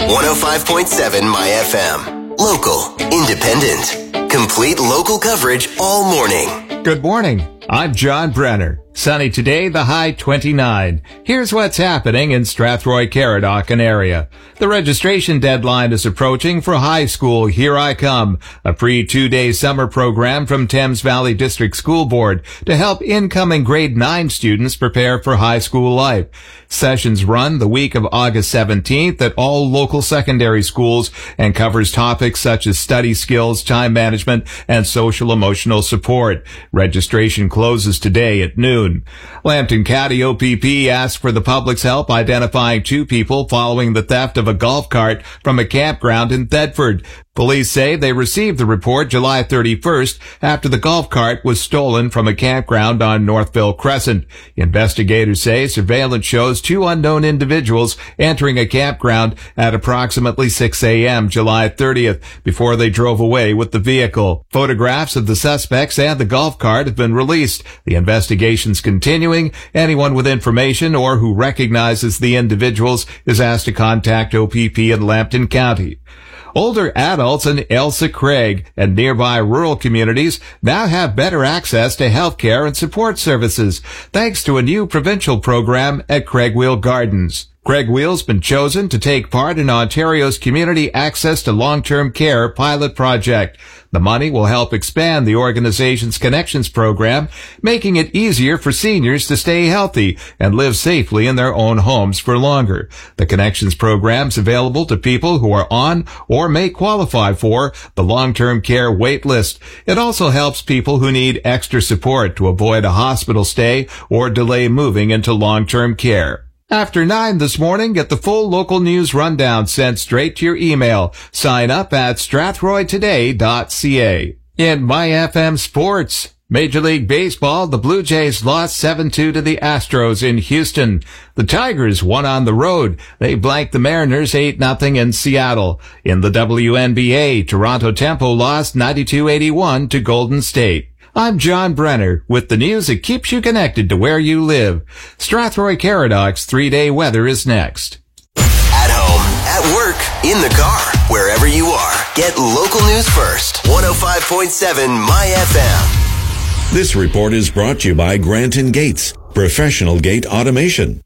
105.7 My FM. Local, independent, complete local coverage all morning. Good morning. I'm John Brenner. Sunny today, the high 29. Here's what's happening in Strathroy, Caradoc area. The registration deadline is approaching for high school Here I Come, a free 2-day summer program from Thames Valley District School Board to help incoming grade 9 students prepare for high school life. Sessions run the week of August 17th at all local secondary schools and covers topics such as study skills, time management, and social emotional support. Registration closes today at noon. Lambton County OPP asked for the public's help identifying 2 people following the theft of a golf cart from a campground in Thetford. Police say they received the report July 31st after the golf cart was stolen from a campground on Northville Crescent. Investigators say surveillance shows 2 unknown individuals entering a campground at approximately 6 a.m. July 30th before they drove away with the vehicle. Photographs of the suspects and the golf cart have been released. The investigation's continuing. Anyone with information or who recognizes the individuals is asked to contact OPP in Lambton County. Older adults in Ailsa Craig and nearby rural communities now have better access to health care and support services thanks to a new provincial program at Craigwheel Gardens. Craigwheel's been chosen to take part in Ontario's Community Access to Long-Term Care pilot project. The money will help expand the organization's Connections program, making it easier for seniors to stay healthy and live safely in their own homes for longer. The Connections program's available to people who are on or may qualify for the long-term care wait list. It also helps people who need extra support to avoid a hospital stay or delay moving into long-term care. After 9 this morning, get the full local news rundown sent straight to your email. Sign up at strathroytoday.ca. In My FM Sports, Major League Baseball, the Blue Jays lost 7-2 to the Astros in Houston. The Tigers won on the road. They blanked the Mariners 8-0 in Seattle. In the WNBA, Toronto Tempo lost 92-81 to Golden State. I'm John Brenner with the news that keeps you connected to where you live. Strathroy Caradoc's 3-day weather is next. At home, at work, in the car, wherever you are, get local news first. 105.7 My FM. This report is brought to you by Grant & Gates, professional gate automation.